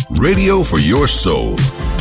Radio for your soul.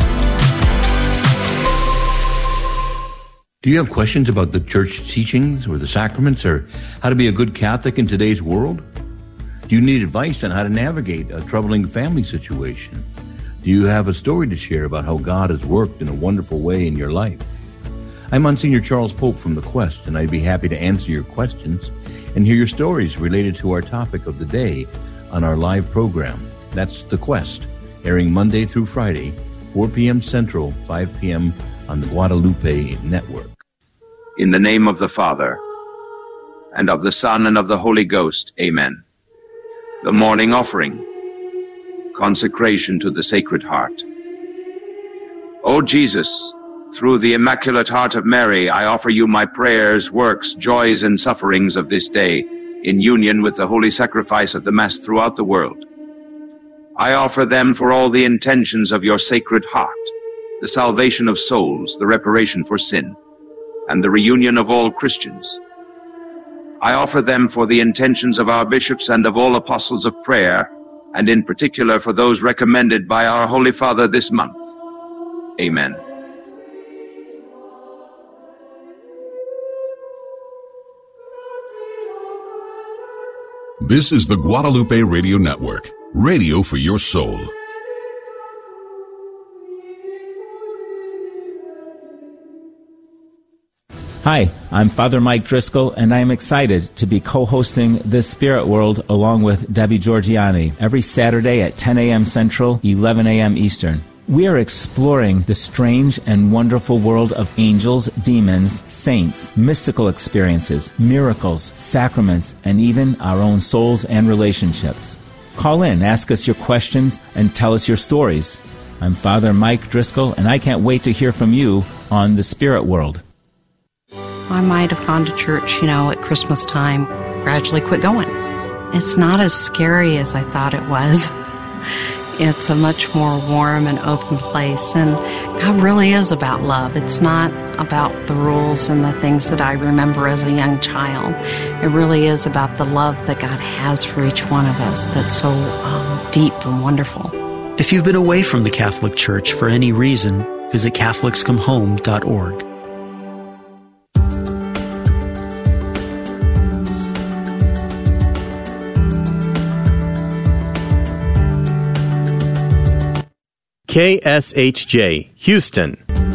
Do you have questions about the church teachings or the sacraments or how to be a good Catholic in today's world? Do you need advice on how to navigate a troubling family situation? Do you have a story to share about how God has worked in a wonderful way in your life? I'm Monsignor Charles Pope from The Quest, and I'd be happy to answer your questions and hear your stories related to our topic of the day on our live program. That's The Quest, airing Monday through Friday, 4 p.m. Central, 5 p.m. on the Guadalupe Network. In the name of the Father, and of the Son, and of the Holy Ghost, amen. The morning offering, consecration to the Sacred Heart. O Jesus, through the Immaculate Heart of Mary, I offer you my prayers, works, joys, and sufferings of this day, in union with the holy sacrifice of the Mass throughout the world. I offer them for all the intentions of your Sacred Heart, the salvation of souls, the reparation for sin, and the reunion of all Christians. I offer them for the intentions of our bishops and of all apostles of prayer, and in particular for those recommended by our Holy Father this month. Amen. This is the Guadalupe Radio Network, radio for your soul. Hi, I'm Father Mike Driscoll, and I am excited to be co-hosting This Spirit World along with Debbie Georgiani every Saturday at 10 a.m. Central, 11 a.m. Eastern. We are exploring the strange and wonderful world of angels, demons, saints, mystical experiences, miracles, sacraments, and even our own souls and relationships. Call in, ask us your questions, and tell us your stories. I'm Father Mike Driscoll, and I can't wait to hear from you on The Spirit World. I might have gone to church, at Christmas time, gradually quit going. It's not as scary as I thought it was. It's a much more warm and open place, and God really is about love. It's not about the rules and the things that I remember as a young child. It really is about the love that God has for each one of us that's so deep and wonderful. If you've been away from the Catholic Church for any reason, visit CatholicsComeHome.org. KSHJ, Houston.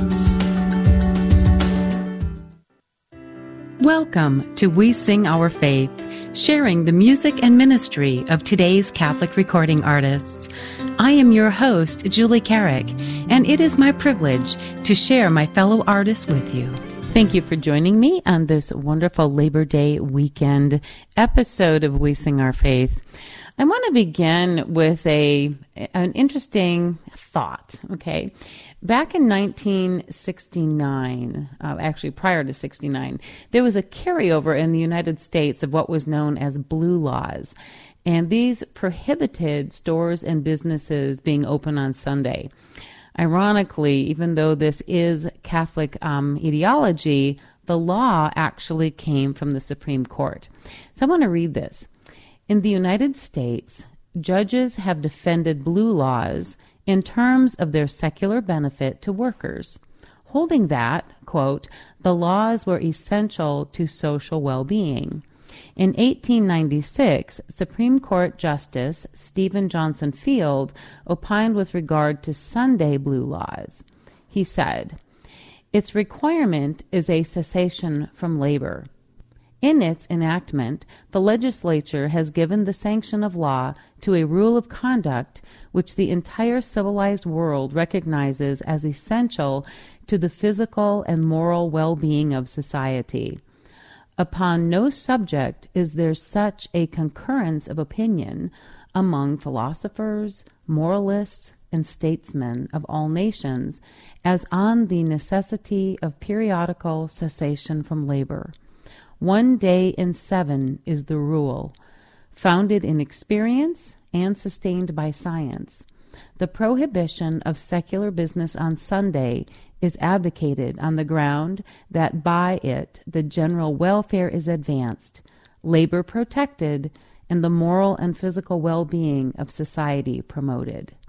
Welcome to We Sing Our Faith, sharing the music and ministry of today's Catholic recording artists. I am your host, Julie Carrick, and it is my privilege to share my fellow artists with you. Thank you for joining me on this wonderful Labor Day weekend episode of We Sing Our Faith. I want to begin with an interesting thought, okay? Back in 1969, actually prior to 69, there was a carryover in the United States of what was known as blue laws. And these prohibited stores and businesses being open on Sunday. Ironically, even though this is Catholic ideology, the law actually came from the Supreme Court. So I want to read this. In the United States, judges have defended blue laws in terms of their secular benefit to workers, holding that, quote, the laws were essential to social well-being. In 1896, Supreme Court Justice Stephen Johnson Field opined with regard to Sunday blue laws. He said, its requirement is a cessation from labor. In its enactment, the legislature has given the sanction of law to a rule of conduct which the entire civilized world recognizes as essential to the physical and moral well-being of society. Upon no subject is there such a concurrence of opinion among philosophers, moralists, and statesmen of all nations as on the necessity of periodical cessation from labor. 1 day in 7 is the rule, founded in experience and sustained by science. The prohibition of secular business on Sunday is advocated on the ground that by it the general welfare is advanced, labor protected, and the moral and physical well-being of society promoted.